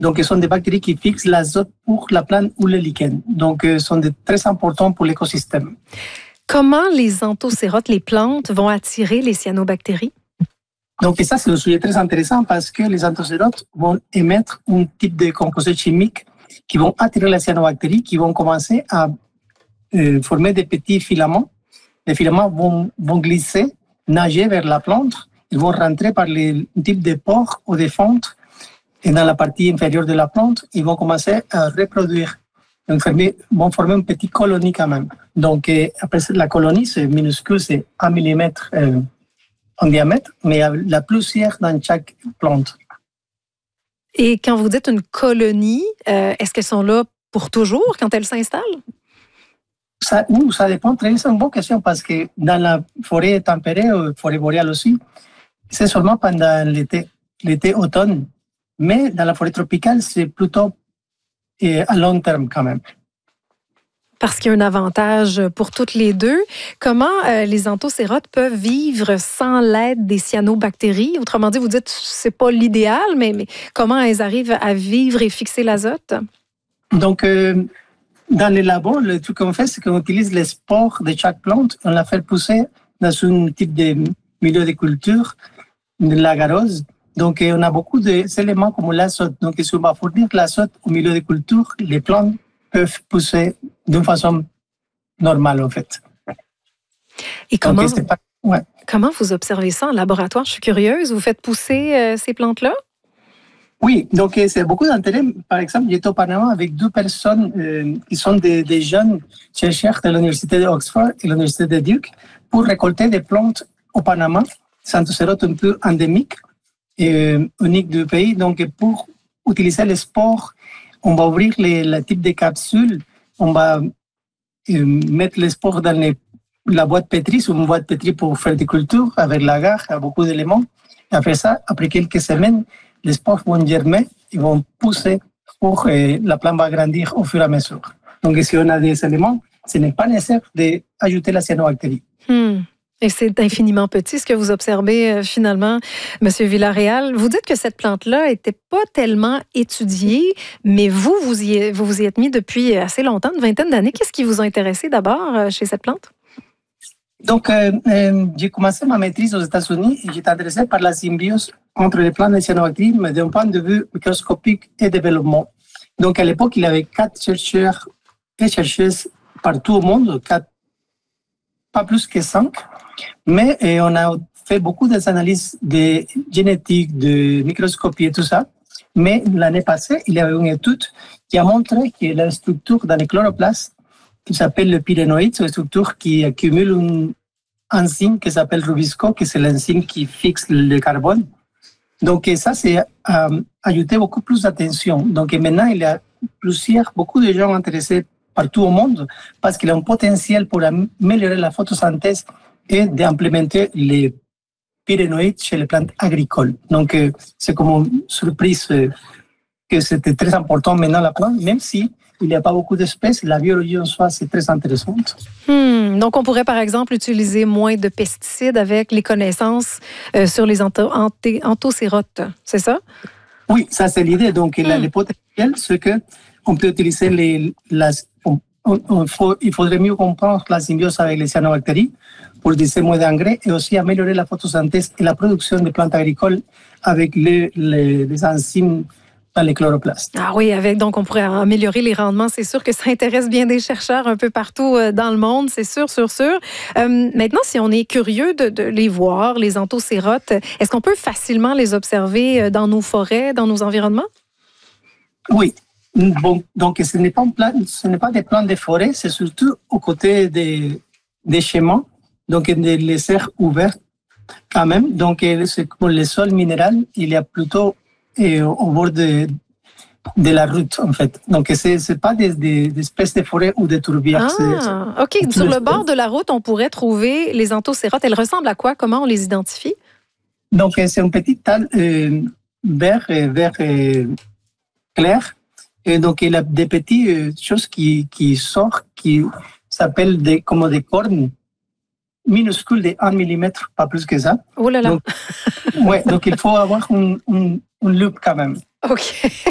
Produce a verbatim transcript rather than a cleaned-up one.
Donc, ce sont des bactéries qui fixent l'azote pour la plante ou le lichen. Donc, ce sont des, très importants pour l'écosystème. Comment les anthocérotes, les plantes, vont attirer les cyanobactéries? Donc, et ça, c'est un sujet très intéressant parce que les anthocérotes vont émettre un type de composés chimiques qui vont attirer les cyanobactéries, qui vont commencer à euh, former des petits filaments. Les filaments vont, vont glisser, nager vers la plante. Ils vont rentrer par les types de pores ou de fentes. Et dans la partie inférieure de la plante, ils vont commencer à reproduire. Donc, ils vont former une petite colonie quand même. Donc, euh, après, la colonie, c'est minuscule, c'est un millimètre euh, en diamètre, mais il y a la plusieurs dans chaque plante. Et quand vous dites une colonie, euh, est-ce qu'elles sont là pour toujours quand elles s'installent? Ça, ou ça dépend. C'est une bonne question parce que dans la forêt tempérée, ou forêt boréale aussi, c'est seulement pendant l'été, l'été, automne. Mais dans la forêt tropicale, c'est plutôt euh, à long terme quand même. Parce qu'il y a un avantage pour toutes les deux. Comment euh, les anthocérotes peuvent vivre sans l'aide des cyanobactéries? Autrement dit, vous dites que ce n'est pas l'idéal, mais, mais comment elles arrivent à vivre et fixer l'azote? Donc, euh, dans les labos, le truc qu'on fait, c'est qu'on utilise les spores de chaque plante, on la fait pousser dans un type de milieu de culture, de l'agarose. Donc, on a beaucoup d'éléments comme l'azote. Donc, si on va fournir l'azote au milieu de culture, les plantes peuvent pousser d'une façon normale, en fait. Et comment, donc, pas... ouais. comment vous observez ça en laboratoire? Je suis curieuse. Vous faites pousser euh, ces plantes-là? Oui, donc c'est beaucoup d'intérêt. Par exemple, j'étais au Panama avec deux personnes euh, qui sont des, des jeunes chercheurs de l'Université d'Oxford et l'Université de Duke pour récolter des plantes au Panama, des anthocérotes un peu endémiques et euh, uniques du pays. Donc, pour utiliser les spores, on va ouvrir les, le type de capsules, on va euh, mettre les spores dans les, la boîte pétrie, sur une boîte pétrie pour faire des cultures avec l'agar, avec beaucoup d'éléments. Et après ça, après quelques semaines, les spores vont germer, ils vont pousser pour euh, la plante va grandir au fur et à mesure. Donc, si on a des éléments, ce n'est pas nécessaire d'ajouter la cyanobactérie. Hmm. Et c'est infiniment petit ce que vous observez euh, finalement, M. Villarreal. Vous dites que cette plante-là n'était pas tellement étudiée, mais vous, vous y, vous vous y êtes mis depuis assez longtemps, une vingtaine d'années. Qu'est-ce qui vous a intéressé d'abord euh, chez cette plante? Donc, euh, euh, j'ai commencé ma maîtrise aux États-Unis et j'étais intéressé par la symbiose entre les plantes et cyanobactéries, mais d'un point de vue microscopique et développement. Donc, à l'époque, il y avait quatre chercheurs et chercheuses partout au monde, quatre, pas plus que cinq. Mais et on a fait beaucoup d'analyses de génétique, de microscopie et tout ça. Mais l'année passée, il y avait une étude qui a montré que la structure dans les chloroplastes, qui s'appelle le pyrénoïde, c'est une structure qui accumule une enzyme qui s'appelle Rubisco, qui c'est l'enzyme qui fixe le carbone. Donc ça, c'est euh, ajouté beaucoup plus d'attention. Donc maintenant, il y a plusieurs, beaucoup de gens intéressés partout au monde parce qu'il y a un potentiel pour améliorer la photosynthèse et d'implémenter les pyrénoïdes chez les plantes agricoles. Donc, euh, c'est comme une surprise euh, que c'était très important maintenant la plante, même si il n'y a pas beaucoup d'espèces, la biologie en soi, c'est très intéressante. Hmm, donc, on pourrait, par exemple, utiliser moins de pesticides avec les connaissances euh, sur les anthocérotes, c'est ça? Oui, ça, c'est l'idée. Donc, hmm. le potentiel, c'est qu'on peut utiliser les... La, on, on, faut, il faudrait mieux comprendre la symbiose avec les cyanobactéries pour utiliser moins d'engrais et aussi améliorer la photosynthèse et la production de plantes agricoles avec les, les, les enzymes dans les chloroplastes. Ah oui, avec, donc on pourrait améliorer les rendements. C'est sûr que ça intéresse bien des chercheurs un peu partout dans le monde, c'est sûr, sûr, sûr. Euh, maintenant, si on est curieux de, de les voir, les anthocérotes, est-ce qu'on peut facilement les observer dans nos forêts, dans nos environnements? Oui. Bon, donc, ce n'est pas, plan, ce n'est pas des plantes de forêt, c'est surtout aux côtés des, des chemins, donc des les serres ouvertes quand même. Donc, c'est comme le sol minéral, il y a plutôt et au bord de, de la route, en fait. Donc, ce n'est pas des, des, des espèces de forêt ou de tourbières. Ah, OK. Sur le bord de la route, on pourrait trouver les anthocérotes. Elles ressemblent à quoi? Comment on les identifie? Donc, c'est un petit tas euh, vert, vert euh, clair. Et donc, il y a des petites euh, choses qui, qui sortent, qui s'appellent des, comme des cornes minuscules de un millimètre, pas plus que ça. Oh là là! Donc, ouais, donc il faut avoir une, une, une loupe quand même. OK.